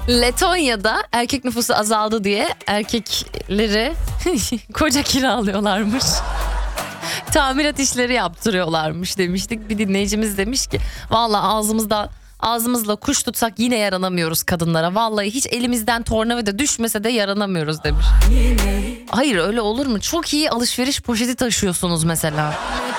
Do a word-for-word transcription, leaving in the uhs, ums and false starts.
Letonya'da erkek nüfusu azaldı diye erkekleri koca kiralıyorlarmış. Tamirat işleri yaptırıyorlarmış demiştik. Bir dinleyicimiz demiş ki vallahi ağzımızda ağzımızla kuş tutsak yine yaranamıyoruz kadınlara. Vallahi hiç elimizden tornavida düşmese de yaranamıyoruz demiş. Hayır öyle olur mu? Çok iyi alışveriş poşeti taşıyorsunuz mesela.